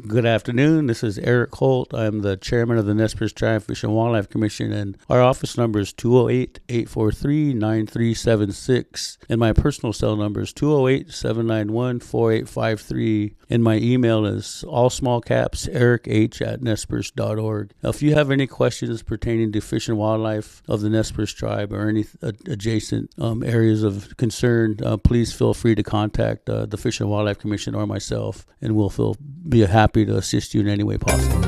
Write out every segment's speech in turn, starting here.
Good afternoon. This is Eric Holt. I'm the chairman of the Nez Perce Tribe Fish and Wildlife Commission, and our office number is 208-843-9376, and my personal cell number is 208-791-4853, and my email is all small caps erich@nezperce.org. Now, if you have any questions pertaining to fish and wildlife of the Nez Perce Tribe or any adjacent areas of concern, please feel free to contact the Fish and Wildlife Commission or myself, and we'll be happy to assist you in any way possible.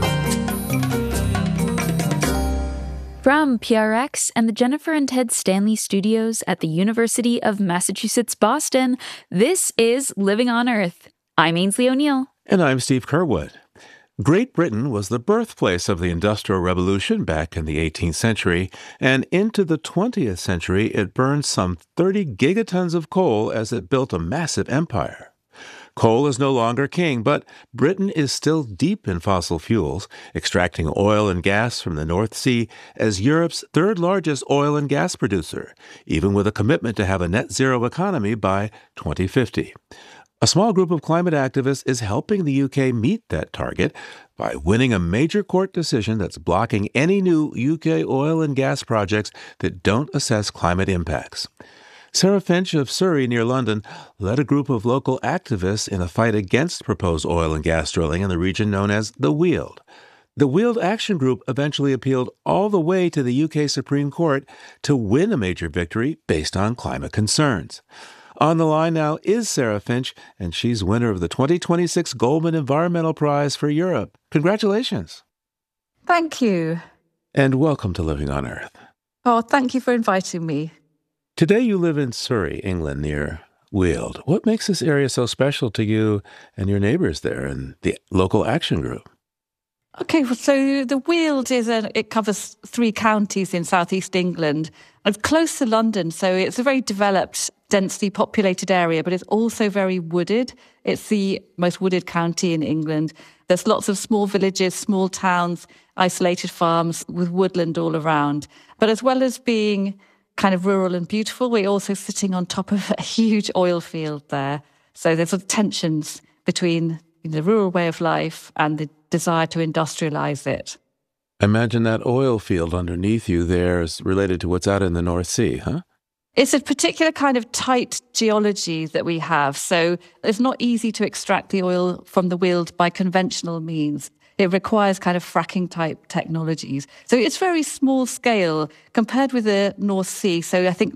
From PRX and the Jennifer and Ted Stanley Studios at the University of Massachusetts, Boston, this is Living on Earth. I'm Ainsley O'Neill. And I'm Steve Curwood. Great Britain was the birthplace of the Industrial Revolution back in the 18th century, and into the 20th century it burned some 30 gigatons of coal as it built a massive empire. Coal is no longer king, but Britain is still deep in fossil fuels, extracting oil and gas from the North Sea as Europe's third-largest oil and gas producer, even with a commitment to have a net-zero economy by 2050. A small group of climate activists is helping the UK meet that target by winning a major court decision that's blocking any new UK oil and gas projects that don't assess climate impacts. Sarah Finch of Surrey near London led a group of local activists in a fight against proposed oil and gas drilling in the region known as the Weald. The Weald Action Group eventually appealed all the way to the UK Supreme Court to win a major victory based on climate concerns. On the line now is Sarah Finch, and she's winner of the 2026 Goldman Environmental Prize for Europe. Congratulations. Thank you. And welcome to Living on Earth. Oh, thank you for inviting me. Today you live in Surrey, England, near Weald. What makes this area so special to you and your neighbors there and the local action group? Okay, well, so the Weald it covers 3 counties in southeast England. It's close to London, so it's a very developed, densely populated area, but it's also very wooded. It's the most wooded county in England. There's lots of small villages, small towns, isolated farms with woodland all around. But as well as being kind of rural and beautiful, we're also sitting on top of a huge oil field there. So there's sort of tensions between the rural way of life and the desire to industrialize it. I imagine that oil field underneath you there is related to what's out in the North Sea, huh? It's a particular kind of tight geology that we have. So it's not easy to extract the oil from the Weald by conventional means. It requires kind of fracking type technologies. So it's very small scale compared with the North Sea. So I think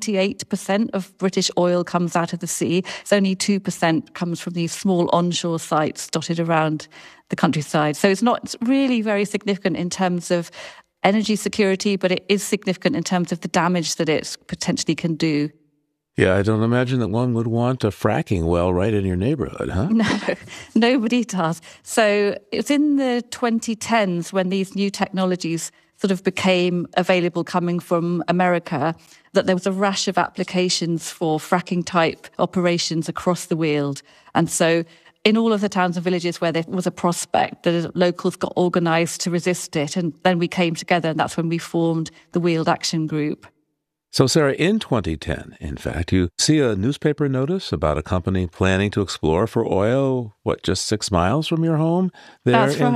98% of British oil comes out of the sea. So only 2% comes from these small onshore sites dotted around the countryside. So it's not really very significant in terms of energy security, but it is significant in terms of the damage that it potentially can do. Yeah, I don't imagine that one would want a fracking well right in your neighborhood, huh? No, nobody does. So it's in the 2010s when these new technologies sort of became available coming from America, that there was a rash of applications for fracking type operations across the Weald. And so in all of the towns and villages where there was a prospect, the locals got organised to resist it. And then we came together, and that's when we formed the Weald Action Group. So, Sarah, in 2010, in fact, you see a newspaper notice about a company planning to explore for oil, just 6 miles from your home there That's right.